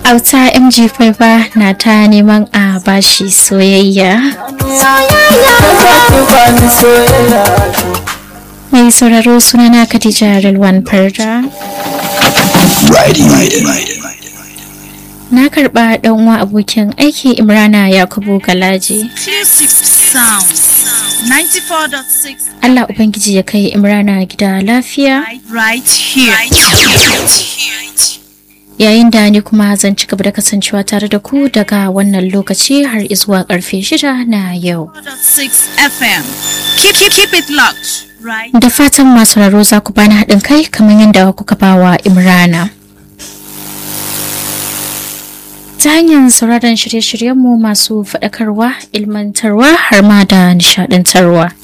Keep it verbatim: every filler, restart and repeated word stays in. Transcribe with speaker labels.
Speaker 1: Auta M G Faifa na ta neman a bashi soyayya. Mai sauraro sunana Khadija Rilwan Farda. Na karba dan uwa abokin aiki Imrana Yakubu Galaji.
Speaker 2: ninety-four point six
Speaker 1: Allah Ubangiji ya kai Imrana gida lafiya.
Speaker 2: right here.
Speaker 1: Yayin da ni kuma zan ci gaba da kasancewa tare da ku daga wannan lokaci har zuwa karfe shida na yau.
Speaker 2: six F M. Keep, keep, keep it locked. Right.
Speaker 1: Da fatan masu raro za ku bani haɗin kai kamar yadda kuka bawa Imrana. Ta hanyar sauraron shirye-shiryenmu masu faɗakarwa, ilmantarwa har ma da nishaɗantarwa.